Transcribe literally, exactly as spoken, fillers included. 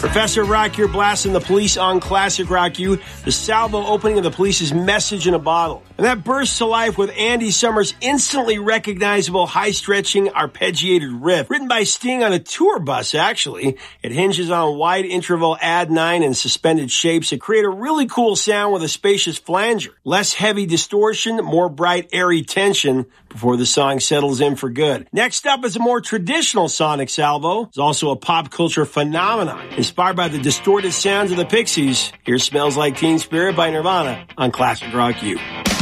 Professor Rock here, blasting the Police on Classic Rock U, the salvo opening of the Police's Message in a Bottle. And that bursts to life with Andy Summers' instantly recognizable, high-stretching, arpeggiated riff. Written by Sting on a tour bus, actually. It hinges on wide interval add nine and suspended shapes that create a really cool sound with a spacious flanger. Less heavy distortion, more bright, airy tension before the song settles in for good. Next up is a more traditional sonic salvo. It's also a pop culture phenomenon. Inspired by the distorted sounds of the Pixies, here Smells Like Teen Spirit by Nirvana on Classic Rock U.